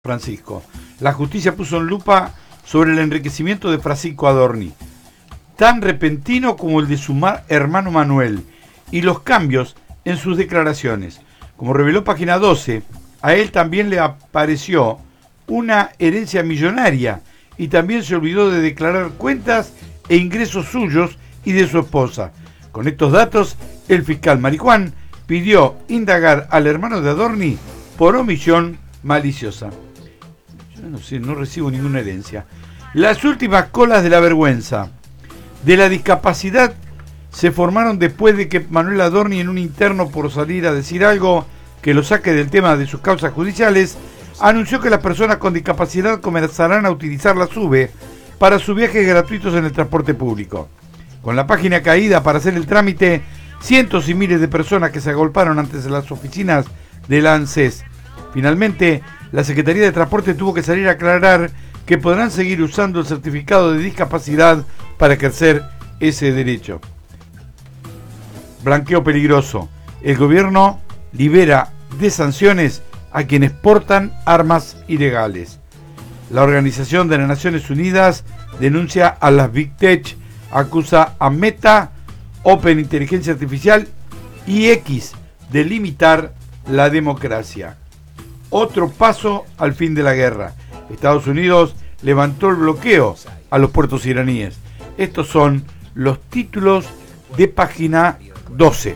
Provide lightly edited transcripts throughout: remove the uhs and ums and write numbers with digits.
Francisco. La justicia puso en lupa sobre el enriquecimiento de Francisco Adorni, tan repentino como el de su hermano Manuel, y los cambios en sus declaraciones. Como reveló Página 12, a él también le apareció una herencia millonaria y también se olvidó de declarar cuentas e ingresos suyos y de su esposa. Con estos datos, el fiscal Marijuán pidió indagar al hermano de Adorni por omisión maliciosa. Yo no sé, no recibo ninguna herencia. Las últimas colas de la vergüenza de la discapacidad se formaron después de que Manuel Adorni, en un interno por salir a decir algo que lo saque del tema de sus causas judiciales, anunció que las personas con discapacidad comenzarán a utilizar la SUBE para sus viajes gratuitos en el transporte público. Con la página caída para hacer el trámite, cientos y miles de personas que se agolparon antes de las oficinas de la ANSES. Finalmente, la Secretaría de Transporte tuvo que salir a aclarar que podrán seguir usando el certificado de discapacidad para ejercer ese derecho. Blanqueo peligroso. El gobierno libera de sanciones a quienes portan armas ilegales. La Organización de las Naciones Unidas denuncia a las Big Tech, acusa a Meta, Open Inteligencia Artificial y X de limitar la democracia. Otro paso al fin de la guerra. Estados Unidos levantó el bloqueo a los puertos iraníes. Estos son los títulos de Página 12.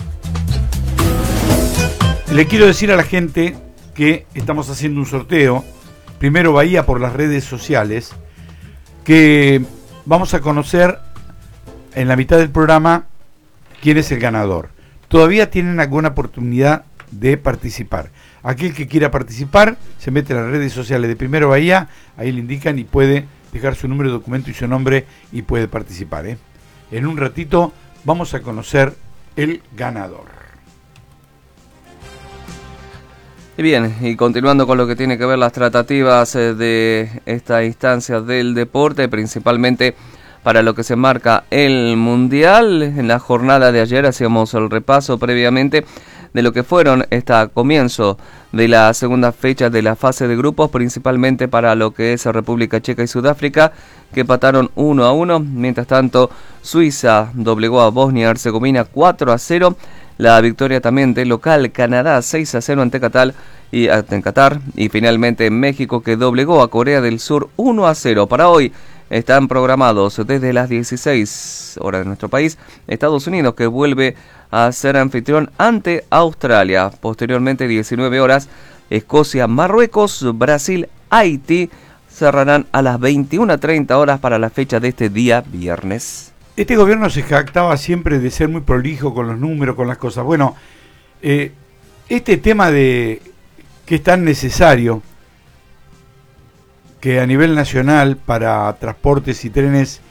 Le quiero decir a la gente que estamos haciendo un sorteo, primero Bahía por las redes sociales, que vamos a conocer en la mitad del programa quién es el ganador. Todavía tienen alguna oportunidad de participar. Aquel que quiera participar se mete en las redes sociales de Primero Bahía, ahí le indican y puede dejar su número de documento y su nombre y puede participar. En un ratito vamos a conocer el ganador. Y bien, y continuando con lo que tiene que ver las tratativas de esta instancia del deporte, principalmente para lo que se marca el Mundial. En la jornada de ayer hacíamos el repaso previamente de lo que fueron este comienzo de la segunda fecha de la fase de grupos, principalmente para lo que es República Checa y Sudáfrica, que empataron 1-1. Mientras tanto, Suiza doblegó a Bosnia y Herzegovina 4-0. La victoria también del local Canadá 6-0 ante Qatar. Y finalmente México, que doblegó a Corea del Sur 1-0. Para hoy están programados desde las 16 horas de nuestro país, Estados Unidos, que vuelve a ser anfitrión ante Australia. Posteriormente, 19 horas, Escocia, Marruecos, Brasil, Haití cerrarán a las 21:30 horas para la fecha de este día viernes. Este gobierno se jactaba siempre de ser muy prolijo con los números, con las cosas. Bueno, este tema de que es tan necesario, que a nivel nacional para transportes y trenes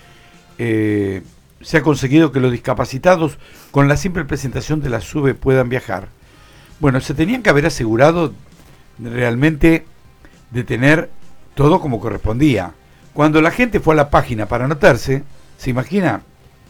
se ha conseguido que los discapacitados con la simple presentación de la SUBE puedan viajar. Bueno, se tenían que haber asegurado realmente de tener todo como correspondía. Cuando la gente fue a la página para anotarse, se imagina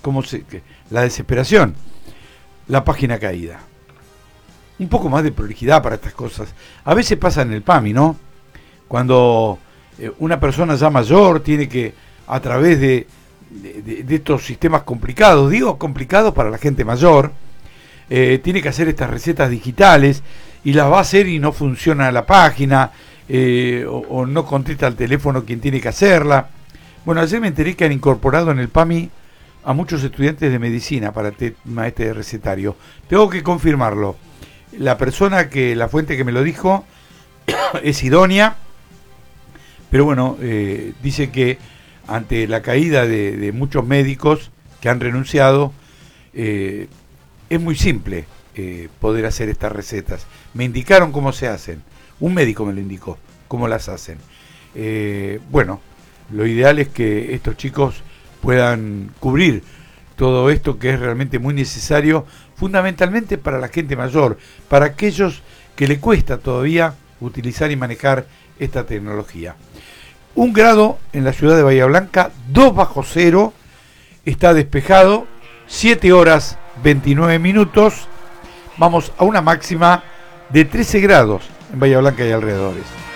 la desesperación, la página caída. Un poco más de prolijidad para estas cosas. A veces pasa en el PAMI, ¿no? Cuando una persona ya mayor tiene que, a través de estos sistemas complicados, digo complicados para la gente mayor, tiene que hacer estas recetas digitales y las va a hacer y no funciona la página, o no contesta al teléfono quien tiene que hacerla. Bueno, ayer me enteré que han incorporado en el PAMI a muchos estudiantes de medicina para el tema de recetario. Tengo que confirmarlo. La fuente que me lo dijo es idónea, pero bueno, dice que ante la caída de muchos médicos que han renunciado, es muy simple poder hacer estas recetas. Me indicaron cómo se hacen, un médico me lo indicó, cómo las hacen. Bueno, lo ideal es que estos chicos puedan cubrir todo esto que es realmente muy necesario, fundamentalmente para la gente mayor, para aquellos que le cuesta todavía utilizar y manejar esta tecnología. 1 grado en la ciudad de Bahía Blanca, 2 bajo cero, está despejado, 7 horas 29 minutos, vamos a una máxima de 13 grados en Bahía Blanca y alrededores.